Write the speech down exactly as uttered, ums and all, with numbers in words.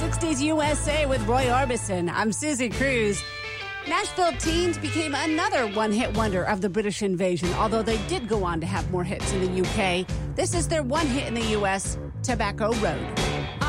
sixties U S A with Roy Orbison. I'm Susie Cruz. Nashville Teens became another one-hit wonder of the British invasion, although they did go on to have more hits in the U K. This is their one hit in the U S, Tobacco Road.